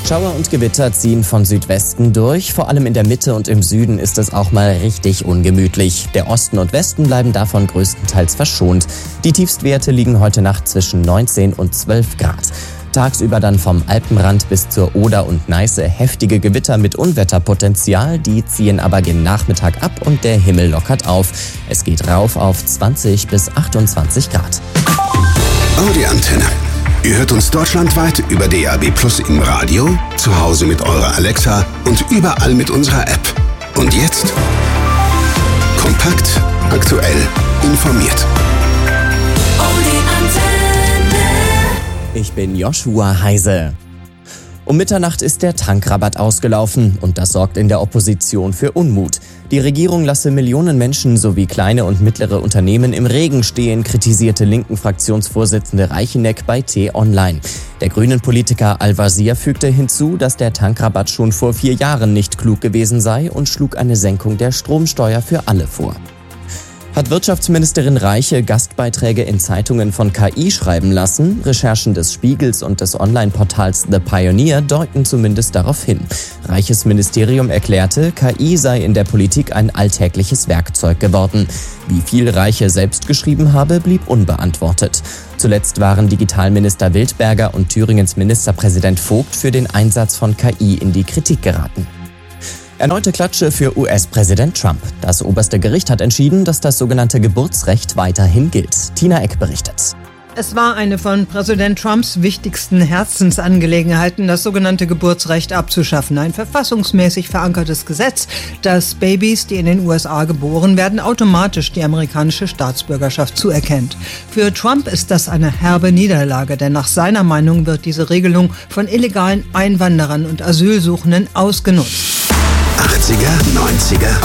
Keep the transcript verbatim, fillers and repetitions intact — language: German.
Schauer und Gewitter ziehen von Südwesten durch. Vor allem in der Mitte und im Süden ist es auch mal richtig ungemütlich. Der Osten und Westen bleiben davon größtenteils verschont. Die Tiefstwerte liegen heute Nacht zwischen neunzehn und zwölf Grad. Tagsüber dann vom Alpenrand bis zur Oder und Neiße heftige Gewitter mit Unwetterpotenzial. Die ziehen aber gen Nachmittag ab und der Himmel lockert auf. Es geht rauf auf zwanzig bis achtundzwanzig Grad. Audi Antenne. Ihr hört uns deutschlandweit über D A B Plus im Radio, zu Hause mit eurer Alexa und überall mit unserer App. Und jetzt kompakt, aktuell, informiert. Ich bin Joshua Heise. Um Mitternacht ist der Tankrabatt ausgelaufen und das sorgt in der Opposition für Unmut. Die Regierung lasse Millionen Menschen sowie kleine und mittlere Unternehmen im Regen stehen, kritisierte linken Fraktionsvorsitzende Reicheneck bei T-Online. Der grünen Politiker Al-Wazir fügte hinzu, dass der Tankrabatt schon vor vier Jahren nicht klug gewesen sei und schlug eine Senkung der Stromsteuer für alle vor. Hat Wirtschaftsministerin Reiche Gastbeiträge in Zeitungen von K I schreiben lassen? Recherchen des Spiegels und des Online-Portals The Pioneer deuten zumindest darauf hin. Reiches Ministerium erklärte, K I sei in der Politik ein alltägliches Werkzeug geworden. Wie viel Reiche selbst geschrieben habe, blieb unbeantwortet. Zuletzt waren Digitalminister Wildberger und Thüringens Ministerpräsident Vogt für den Einsatz von K I in die Kritik geraten. Erneute Klatsche für U S-Präsident Trump. Das oberste Gericht hat entschieden, dass das sogenannte Geburtsrecht weiterhin gilt. Tina Eck berichtet. Es war eine von Präsident Trumps wichtigsten Herzensangelegenheiten, das sogenannte Geburtsrecht abzuschaffen. Ein verfassungsmäßig verankertes Gesetz, das Babys, die in den U S A geboren werden, automatisch die amerikanische Staatsbürgerschaft zuerkennt. Für Trump ist das eine herbe Niederlage, denn nach seiner Meinung wird diese Regelung von illegalen Einwanderern und Asylsuchenden ausgenutzt. achtziger, neunziger